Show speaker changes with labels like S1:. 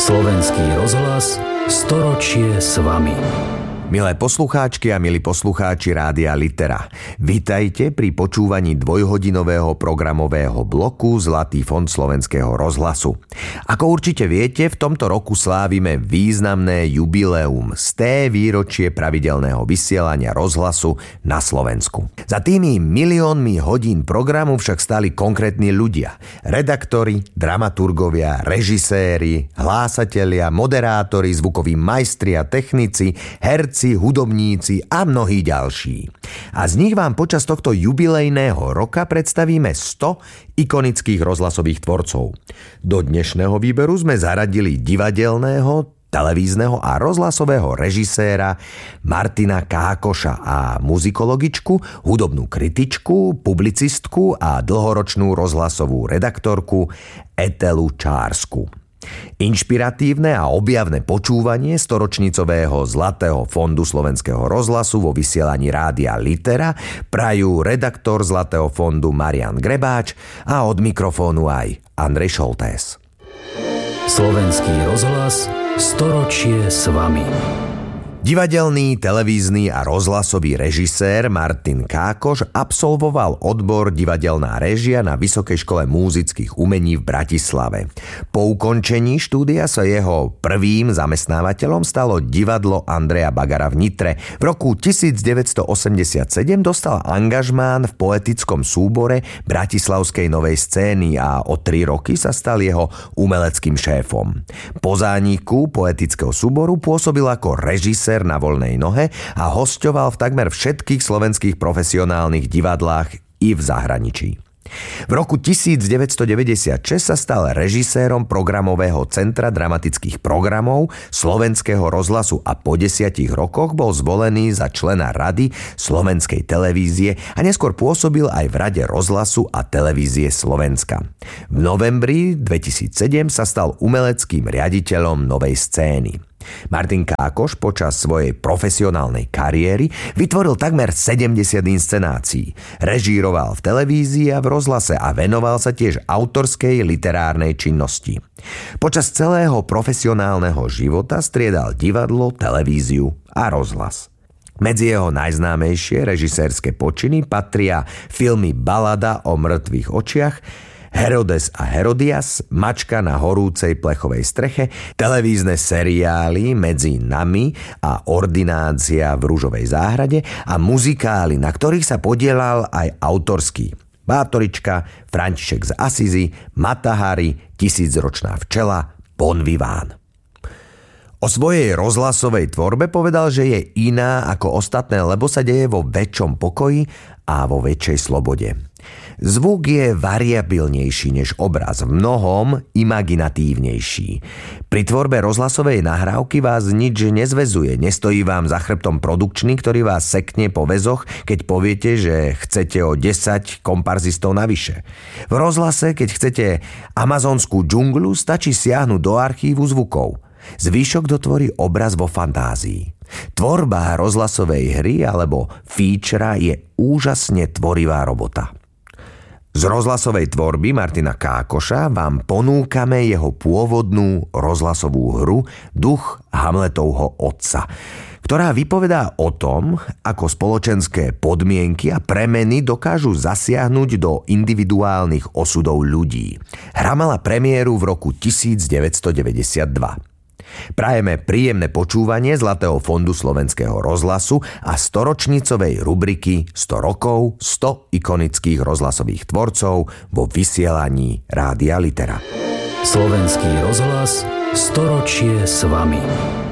S1: Slovenský rozhlas, storočie s vami.
S2: Milé poslucháčky a milí poslucháči Rádia Litera, vitajte pri počúvaní dvojhodinového programového bloku Zlatý fond Slovenského rozhlasu. Ako určite viete, v tomto roku slávime významné jubileum, 100. výročie pravidelného vysielania rozhlasu na Slovensku. Za tými miliónmi hodín programu však stali konkrétni ľudia. Redaktori, dramaturgovia, režiséri, hlásatelia, moderátori, zvukoví majstri a technici, herci, hudobníci a mnohí ďalší. A z nich vám počas tohto jubilejného roka predstavíme 100 ikonických rozhlasových tvorcov. Do dnešného výberu sme zaradili divadelného, televízneho a rozhlasového režiséra Martina Kákoša a muzikologičku, hudobnú kritičku, publicistku a dlhoročnú rozhlasovú redaktorku Etelu Čársku. Inšpiratívne a objavné počúvanie storočnicového Zlatého fondu Slovenského rozhlasu vo vysielaní Rádia Litera prajú redaktor Zlatého fondu Marian Grebáč a od mikrofónu aj Andrej Šoltés.
S1: Slovenský rozhlas, storočie s vami.
S2: Divadelný, televízny a rozhlasový režisér Martin Kákoš absolvoval odbor divadelná réžia na Vysokej škole múzických umení v Bratislave. Po ukončení štúdia sa jeho prvým zamestnávateľom stalo divadlo Andreja Bagara v Nitre. V roku 1987 dostal angažmán v poetickom súbore Bratislavskej novej scény a o 3 roky sa stal jeho umeleckým šéfom. Po zániku poetického súboru pôsobil ako režisér na voľnej nohe a hosťoval v takmer všetkých slovenských profesionálnych divadlách i v zahraničí. V roku 1996 sa stal režisérom programového centra dramatických programov Slovenského rozhlasu a po 10 rokoch bol zvolený za člena Rady Slovenskej televízie a neskôr pôsobil aj v Rade rozhlasu a televízie Slovenska. V novembri 2007 sa stal umeleckým riaditeľom Novej scény. Martin Kákoš počas svojej profesionálnej kariéry vytvoril takmer 70 inscenácií. Režíroval v televízii a v rozhlase a venoval sa tiež autorskej literárnej činnosti. Počas celého profesionálneho života striedal divadlo, televíziu a rozhlas. Medzi jeho najznámejšie režisérske počiny patria filmy Balada o mŕtvych očiach, Herodes a Herodias, Mačka na horúcej plechovej streche, televízne seriály Medzi nami a Ordinácia v Ružovej záhrade a muzikály, na ktorých sa podielal aj autorský. Bátorička, František z Asizi, Mata Hari, Tisícročná včela, Bon vivant. O svojej rozhlasovej tvorbe povedal, že je iná ako ostatné, lebo sa deje vo väčšom pokoji a vo väčšej slobode. Zvuk je variabilnejší než obraz, v mnohom imaginatívnejší. Pri tvorbe rozhlasovej nahrávky vás nič nezväzuje, nestojí vám za chrbtom produkčný, ktorý vás sekne po väzoch, keď poviete, že chcete o 10 komparzistov navyše. V rozhlase, keď chcete amazonskú džungľu, stačí siahnuť do archívu zvukov. Zvyšok dotvorí obraz vo fantázii. Tvorba rozhlasovej hry alebo featura je úžasne tvorivá robota. Z rozhlasovej tvorby Martina Kákoša vám ponúkame jeho pôvodnú rozhlasovú hru Duch Hamletovho otca, ktorá vypovedá o tom, ako spoločenské podmienky a premeny dokážu zasiahnuť do individuálnych osudov ľudí. Hra mala premiéru v roku 1992. Prajeme príjemné počúvanie Zlatého fondu Slovenského rozhlasu a storočnicovej rubriky 100 rokov, 100 ikonických rozhlasových tvorcov vo vysielaní Rádia Litera.
S1: Slovenský rozhlas, storočie s vami.